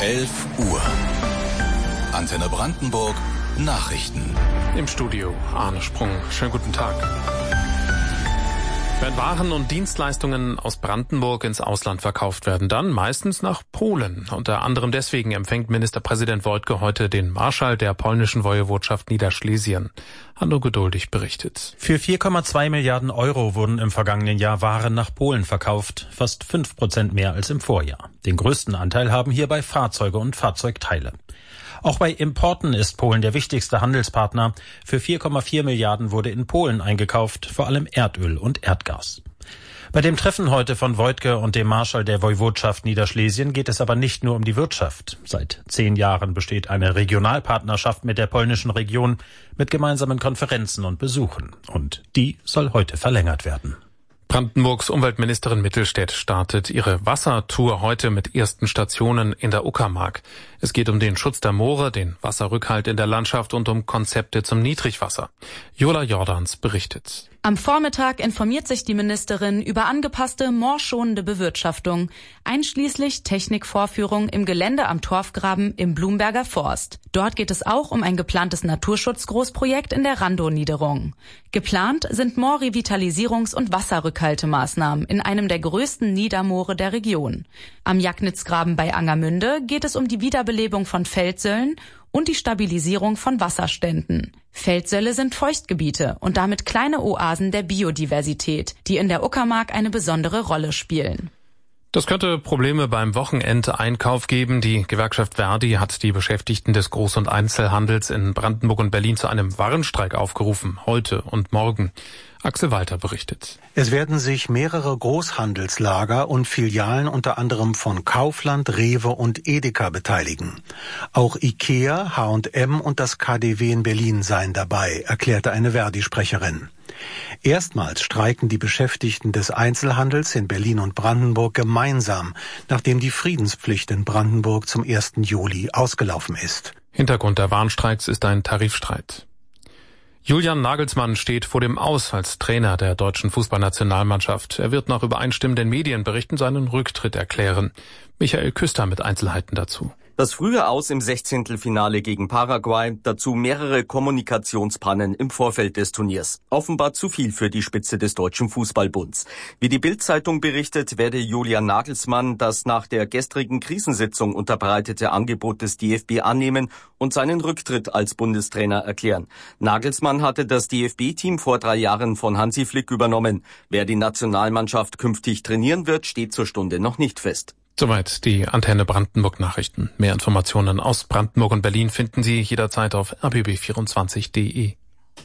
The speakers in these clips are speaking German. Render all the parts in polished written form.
11 Uhr. Antenne Brandenburg Nachrichten. Im Studio Arne Sprung. Schönen guten Tag. Wenn Waren und Dienstleistungen aus Brandenburg ins Ausland verkauft werden, dann meistens nach Polen. Unter anderem deswegen empfängt Ministerpräsident Wojtke heute den Marschall der polnischen Wojewodschaft Niederschlesien. Hanno Geduldig berichtet. Für 4,2 Milliarden Euro wurden im vergangenen Jahr Waren nach Polen verkauft, fast 5% mehr als im Vorjahr. Den größten Anteil haben hierbei Fahrzeuge und Fahrzeugteile. Auch bei Importen ist Polen der wichtigste Handelspartner. Für 4,4 Milliarden wurde in Polen eingekauft, vor allem Erdöl und Erdgas. Bei dem Treffen heute von Wojtke und dem Marschall der Wojewodschaft Niederschlesien geht es aber nicht nur um die Wirtschaft. Seit 10 Jahren besteht eine Regionalpartnerschaft mit der polnischen Region mit gemeinsamen Konferenzen und Besuchen. Und die soll heute verlängert werden. Brandenburgs Umweltministerin Mittelstädt startet ihre Wassertour heute mit ersten Stationen in der Uckermark. Es geht um den Schutz der Moore, den Wasserrückhalt in der Landschaft und um Konzepte zum Niedrigwasser. Jola Jordans berichtet. Am Vormittag informiert sich die Ministerin über angepasste, moorschonende Bewirtschaftung, einschließlich Technikvorführung im Gelände am Torfgraben im Blumberger Forst. Dort geht es auch um ein geplantes Naturschutzgroßprojekt in der Randow-Niederung. Geplant sind Moorrevitalisierungs- und Wasserrückhaltemaßnahmen in einem der größten Niedermoore der Region. Am Jacknitzgraben bei Angermünde geht es um die Wiederbelebung von Feldsöllen und die Stabilisierung von Wasserständen. Feldsölle sind Feuchtgebiete und damit kleine Oasen der Biodiversität, die in der Uckermark eine besondere Rolle spielen. Das könnte Probleme beim Wochenendeinkauf geben. Die Gewerkschaft Verdi hat die Beschäftigten des Groß- und Einzelhandels in Brandenburg und Berlin zu einem Warnstreik aufgerufen, heute und morgen. Axel Walter berichtet. Es werden sich mehrere Großhandelslager und Filialen unter anderem von Kaufland, Rewe und Edeka beteiligen. Auch Ikea, H&M und das KaDeWe in Berlin seien dabei, erklärte eine Verdi-Sprecherin. Erstmals streiken die Beschäftigten des Einzelhandels in Berlin und Brandenburg gemeinsam, nachdem die Friedenspflicht in Brandenburg zum 1. Juli ausgelaufen ist. Hintergrund der Warnstreiks ist ein Tarifstreit. Julian Nagelsmann steht vor dem Aus als Trainer der deutschen Fußballnationalmannschaft. Er wird nach übereinstimmenden Medienberichten seinen Rücktritt erklären. Michael Küster mit Einzelheiten dazu. Das frühe Aus im 16. gegen Paraguay, dazu mehrere Kommunikationspannen im Vorfeld des Turniers. Offenbar zu viel für die Spitze des Deutschen Fußballbunds. Wie die Bild-Zeitung berichtet, werde Julian Nagelsmann das nach der gestrigen Krisensitzung unterbreitete Angebot des DFB annehmen und seinen Rücktritt als Bundestrainer erklären. Nagelsmann hatte das DFB-Team vor 3 Jahren von Hansi Flick übernommen. Wer die Nationalmannschaft künftig trainieren wird, steht zur Stunde noch nicht fest. Soweit die Antenne Brandenburg Nachrichten. Mehr Informationen aus Brandenburg und Berlin finden Sie jederzeit auf rbb24.de.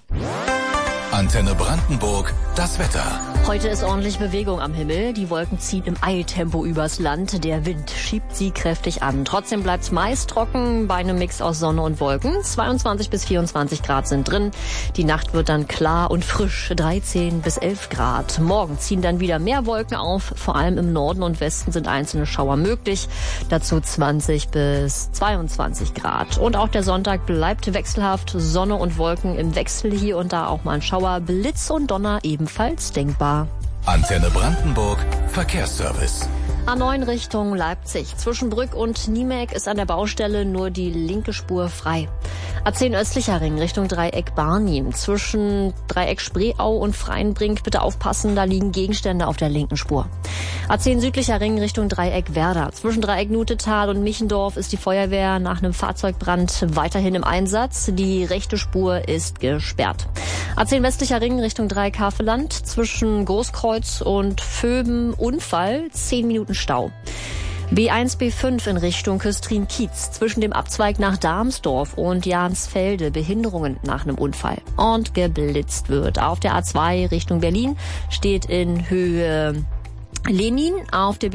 Antenne Brandenburg, das Wetter. Heute ist ordentlich Bewegung am Himmel. Die Wolken ziehen im Eiltempo übers Land. Der Wind schiebt sie kräftig an. Trotzdem bleibt's meist trocken bei einem Mix aus Sonne und Wolken. 22 bis 24 Grad sind drin. Die Nacht wird dann klar und frisch. 13 bis 11 Grad. Morgen ziehen dann wieder mehr Wolken auf. Vor allem im Norden und Westen sind einzelne Schauer möglich. Dazu 20 bis 22 Grad. Und auch der Sonntag bleibt wechselhaft. Sonne und Wolken im Wechsel, hier und da auch mal ein Schauer. Blitz und Donner ebenfalls denkbar. Antenne Brandenburg, Verkehrsservice. A9 Richtung Leipzig. Zwischen Brück und Niemek ist an der Baustelle nur die linke Spur frei. A10 östlicher Ring Richtung Dreieck Barnim. Zwischen Dreieck Spreeau und Freienbrink bitte aufpassen, da liegen Gegenstände auf der linken Spur. A10 südlicher Ring Richtung Dreieck Werder. Zwischen Dreieck Nutetal und Michendorf ist die Feuerwehr nach einem Fahrzeugbrand weiterhin im Einsatz. Die rechte Spur ist gesperrt. A10 westlicher Ring Richtung Dreieck Haveland. Zwischen Großkreuz und Vöben Unfall, 10 Minuten Stau. B1, B5 in Richtung Küstrin-Kiez. Zwischen dem Abzweig nach Darmsdorf und Jansfelde Behinderungen nach einem Unfall. Und geblitzt wird. Auf der A2 Richtung Berlin steht in Höhe Lenin, auf der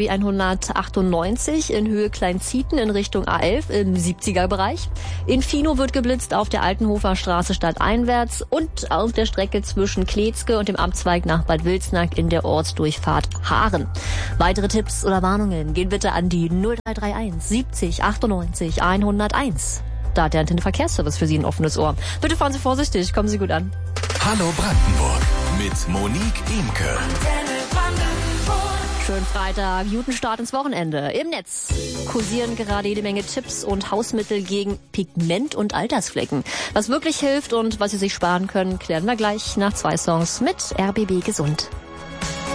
B198 in Höhe Kleinzieten in Richtung A11 im 70er-Bereich. In Fino wird geblitzt auf der Altenhofer Straße stadteinwärts und auf der Strecke zwischen Kletzke und dem Abzweig nach Bad Wilsnack in der Ortsdurchfahrt Haaren. Weitere Tipps oder Warnungen gehen bitte an die 0331 70 98 101. Da hat der Antenne Verkehrsservice für Sie ein offenes Ohr. Bitte fahren Sie vorsichtig, kommen Sie gut an. Hallo Brandenburg mit Monique Imke. Schönen Freitag, guten Start ins Wochenende. Im Netz kursieren gerade jede Menge Tipps und Hausmittel gegen Pigment- und Altersflecken. Was wirklich hilft und was Sie sich sparen können, klären wir gleich nach 2 Songs mit RBB Gesund.